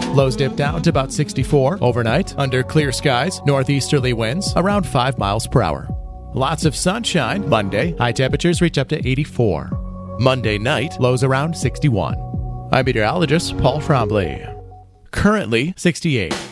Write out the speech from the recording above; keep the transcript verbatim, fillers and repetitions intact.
Lows dip down to about sixty-four. Overnight, under clear skies, northeasterly winds around five miles per hour. Lots of sunshine. Monday, high temperatures reach up to eighty-four. Monday night, lows around sixty-one. I'm meteorologist Paul Trombley. Currently sixty-eight.